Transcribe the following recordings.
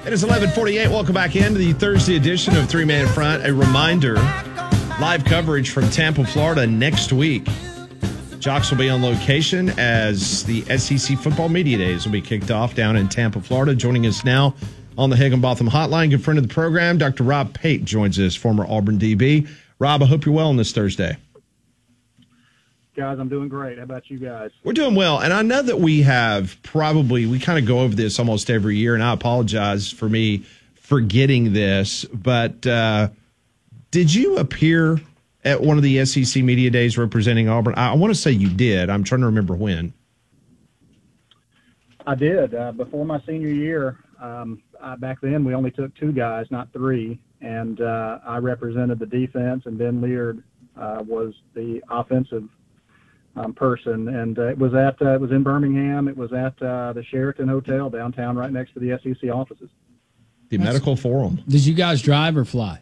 It is 11:48. Welcome back into the Thursday edition of Three Man in Front. A reminder, live coverage from Tampa, Florida next week. Jocks will be on location as the SEC Football Media Days will be kicked off down in Tampa, Florida. Joining us now on the Higginbotham Hotline, good friend of the program, Dr. Rob Pate joins us, former Auburn DB. Rob, I hope you're well on this Thursday. Guys, I'm doing great. How about you guys? We're doing well, and I know that we kind of go over this almost every year, and I apologize for me forgetting this, but did you appear at one of the SEC Media Days representing Auburn? I want to say you did. I'm trying to remember when. I did. Before my senior year, back then we only took 2 guys, not 3, and I represented the defense, and Ben Leard was the offensive person, and it was in Birmingham. It was at the Sheraton Hotel downtown, right next to the SEC offices. The Medical Forum. Did you guys drive or fly?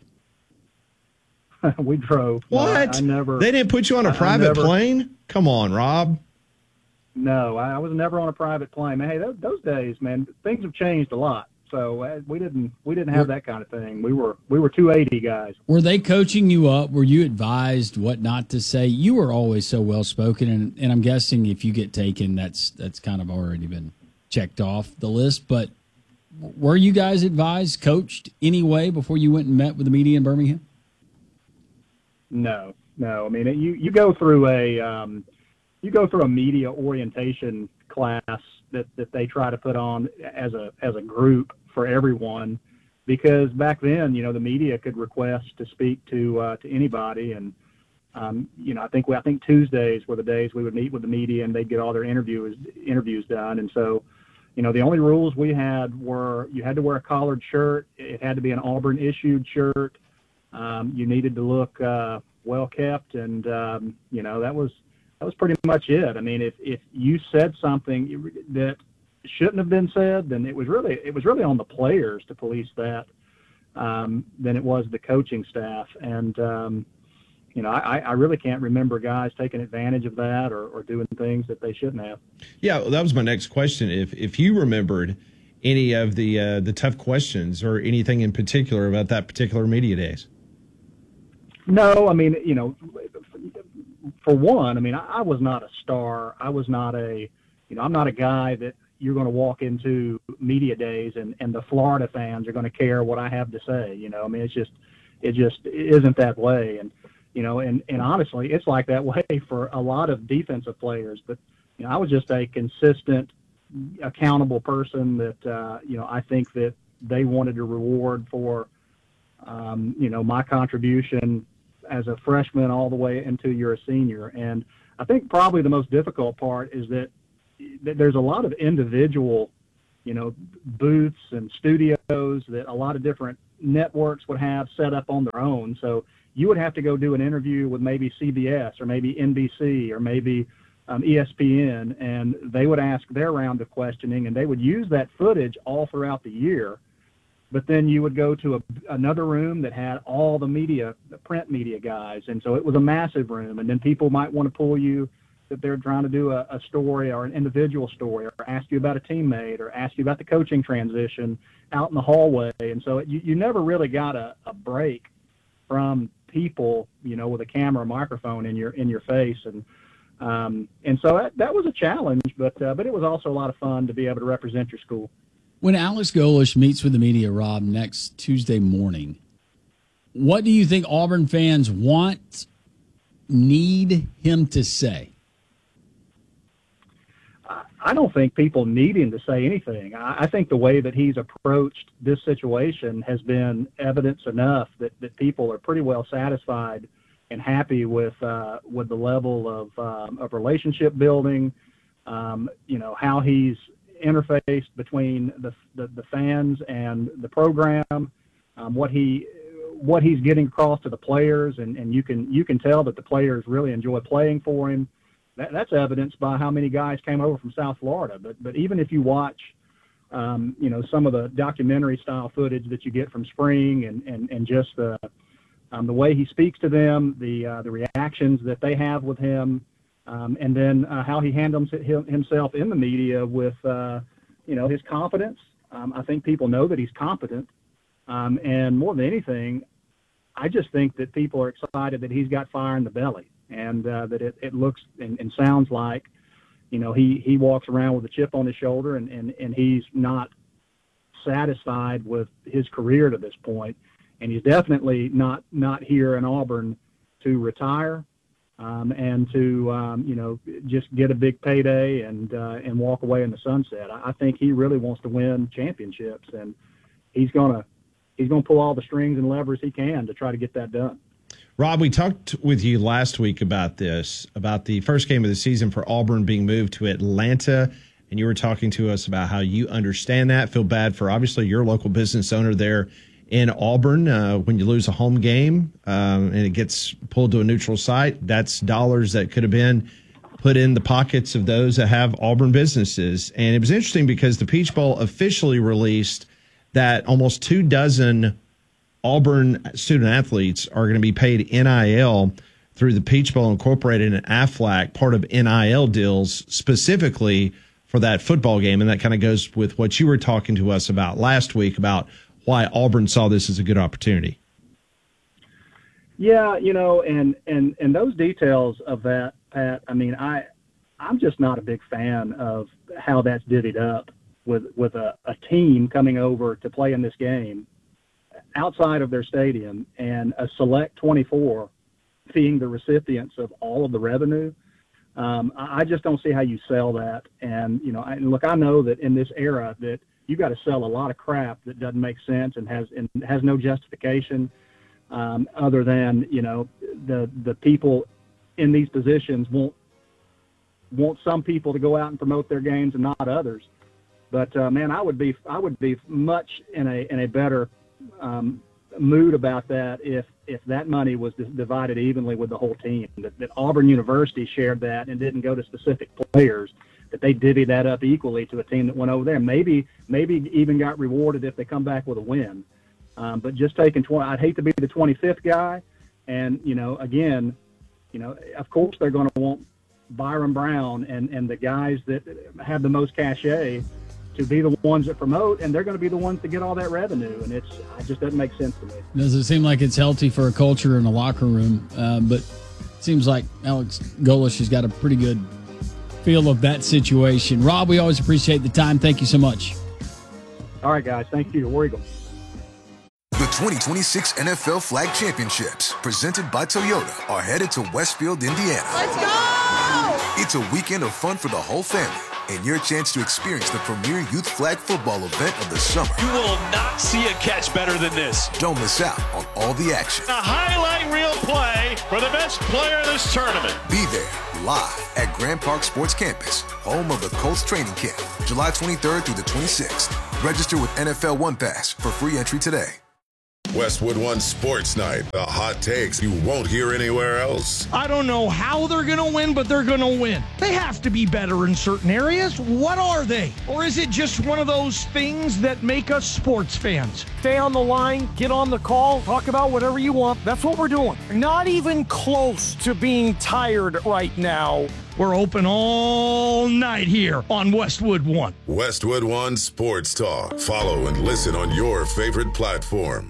We drove. What? I never. They didn't put you on a private plane? Come on, Rob. No, I was never on a private plane. Man, hey, those days, man, things have changed a lot. So we didn't have that kind of thing. We were 280 guys. Were they coaching you up? Were you advised what not to say? You were always so well spoken, and I'm guessing if you get taken, that's kind of already been checked off the list. But were you guys advised, coached anyway before you went and met with the media in Birmingham? No. I mean, you go through a media orientation class that they try to put on as a group for everyone, because back then, the media could request to speak to anybody, and I think Tuesdays were the days we would meet with the media and they'd get all their interviews done. And so, the only rules we had were you had to wear a collared shirt. It had to be an Auburn issued shirt. You needed to look well kept, and that was pretty much it. I mean, if you said something that shouldn't have been said, then it was really on the players to police that than it was the coaching staff. And I really can't remember guys taking advantage of that or doing things that they shouldn't have. Yeah, that was my next question. If you remembered any of the tough questions or anything in particular about that particular media days. No, I mean, for one, I mean, I was not a star. I was not I'm not a guy that you're going to walk into media days and the Florida fans are going to care what I have to say. I mean, it just isn't that way. And, and honestly, it's like that way for a lot of defensive players. But, I was just a consistent, accountable person that, I think that they wanted a reward for, my contribution as a freshman all the way until you're a senior. And I think probably the most difficult part is that there's a lot of individual, booths and studios that a lot of different networks would have set up on their own. So you would have to go do an interview with maybe CBS or maybe NBC or maybe ESPN, and they would ask their round of questioning, and they would use that footage all throughout the year. But then you would go to another room that had all the print media guys. And so it was a massive room. And then people might want to pull you that they're trying to do a story or an individual story or ask you about a teammate or ask you about the coaching transition out in the hallway. And so you never really got a break from people, with a camera or microphone in your face. And so that was a challenge, but it was also a lot of fun to be able to represent your school. When Alex Golesh meets with the media, Rob, next Tuesday morning, what do you think Auburn fans need him to say? I don't think people need him to say anything. I think the way that he's approached this situation has been evidence enough that people are pretty well satisfied and happy with the level of relationship building, how he's interface between the fans and the program, what he's getting across to the players, and you can tell that the players really enjoy playing for him. That's evidenced by how many guys came over from South Florida. But even if you watch, some of the documentary style footage that you get from spring and just the way he speaks to them, the reactions that they have with him. And then how he handles himself in the media with, his confidence, I think people know that he's competent. And more than anything, I just think that people are excited that he's got fire in the belly, and that it looks and sounds like, he walks around with a chip on his shoulder, and he's not satisfied with his career to this point. And he's definitely not here in Auburn to retire, and to, just get a big payday and walk away in the sunset. I think he really wants to win championships, and he's going to pull all the strings and levers he can to try to get that done. Rob, we talked with you last week about this, about the first game of the season for Auburn being moved to Atlanta, and you were talking to us about how you understand that, feel bad for obviously your local business owner there in Auburn when you lose a home game and it gets pulled to a neutral site. That's dollars that could have been put in the pockets of those that have Auburn businesses. And it was interesting because the Peach Bowl officially released that almost 24 Auburn student athletes are going to be paid NIL through the Peach Bowl Incorporated and AFLAC, part of NIL deals specifically for that football game. And that kind of goes with what you were talking to us about last week about why Auburn saw this as a good opportunity. Yeah, and those details of that, Pat, I mean, I'm just not a big fan of how that's divvied up with a team coming over to play in this game outside of their stadium and a select 24 being the recipients of all of the revenue. I just don't see how you sell that. And, I know that in this era that you got to sell a lot of crap that doesn't make sense and has no justification other than, the people in these positions want some people to go out and promote their games and not others. But man, I would be much in a better mood about that if that money was divided evenly with the whole team. That Auburn University shared that and didn't go to specific players. That they divvy that up equally to a team that went over there. Maybe even got rewarded if they come back with a win. But just taking 20, I'd hate to be the 25th guy. And again, of course they're going to want Byron Brown and the guys that have the most cachet to be the ones that promote, and they're going to be the ones to get all that revenue. And it just doesn't make sense to me. Doesn't seem like it's healthy for a culture in a locker room, but it seems like Alex Golesh has got a pretty good feel of that situation. Rob, we always appreciate the time. Thank you so much. All right, guys. Thank you. War Eagle. The 2026 NFL Flag Championships, presented by Toyota, are headed to Westfield, Indiana. Let's go! It's a weekend of fun for the whole family and your chance to experience the premier youth flag football event of the summer. You will not see a catch better than this. Don't miss out on all the action. A highlight reel play for the best player in this tournament. Be there live at Grand Park Sports Campus, home of the Colts training camp, July 23rd through the 26th. Register with NFL One Pass for free entry today. Westwood One Sports Night. The hot takes you won't hear anywhere else. I don't know how they're going to win, but they're going to win. They have to be better in certain areas. What are they? Or is it just one of those things that make us sports fans? Stay on the line, get on the call, talk about whatever you want. That's what we're doing. Not even close to being tired right now. We're open all night here on Westwood One. Westwood One Sports Talk. Follow and listen on your favorite platform.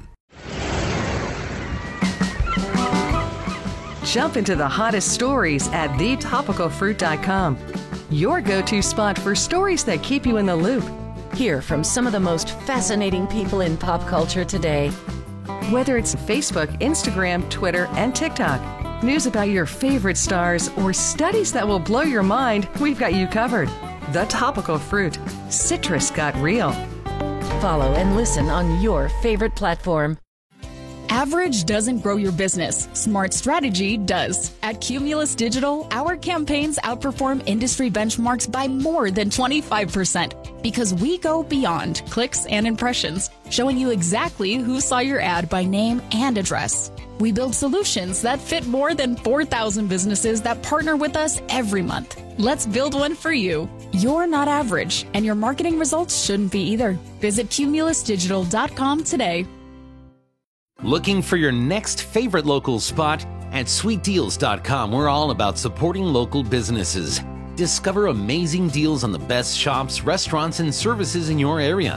Jump into the hottest stories at thetopicalfruit.com. Your go-to spot for stories that keep you in the loop. Hear from some of the most fascinating people in pop culture today. Whether it's Facebook, Instagram, Twitter, and TikTok, news about your favorite stars, or studies that will blow your mind, we've got you covered. The Topical Fruit. Citrus got real. Follow and listen on your favorite platform. Average doesn't grow your business. Smart strategy does. At Cumulus Digital, our campaigns outperform industry benchmarks by more than 25% because we go beyond clicks and impressions, showing you exactly who saw your ad by name and address. We build solutions that fit more than 4,000 businesses that partner with us every month. Let's build one for you. You're not average, and your marketing results shouldn't be either. Visit cumulusdigital.com today. Looking for your next favorite local spot? At sweetdeals.com, we're all about supporting local businesses. Discover amazing deals on the best shops, restaurants, and services in your area.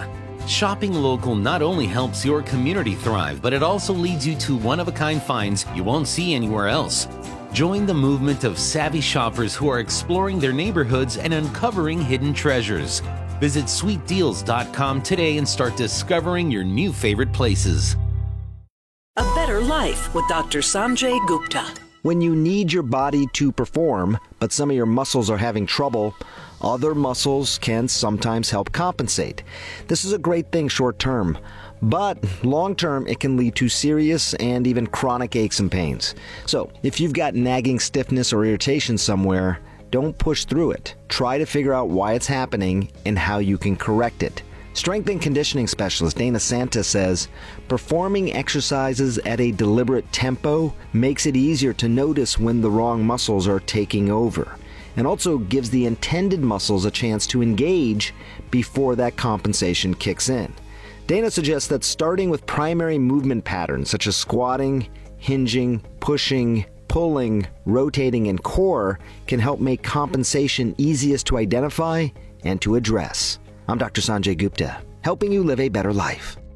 Shopping local not only helps your community thrive, but it also leads you to one-of-a-kind finds you won't see anywhere else. Join the movement of savvy shoppers who are exploring their neighborhoods and uncovering hidden treasures. Visit sweetdeals.com today and start discovering your new favorite places. A Better Life with Dr. Sanjay Gupta. When you need your body to perform, but some of your muscles are having trouble, other muscles can sometimes help compensate. This is a great thing short term, but long term it can lead to serious and even chronic aches and pains. So if you've got nagging stiffness or irritation somewhere, don't push through it. Try to figure out why it's happening and how you can correct it. Strength and conditioning specialist Dana Santa says, performing exercises at a deliberate tempo makes it easier to notice when the wrong muscles are taking over, and also gives the intended muscles a chance to engage before that compensation kicks in. Dana suggests that starting with primary movement patterns such as squatting, hinging, pushing, pulling, rotating, and core can help make compensation easiest to identify and to address. I'm Dr. Sanjay Gupta, helping you live a better life.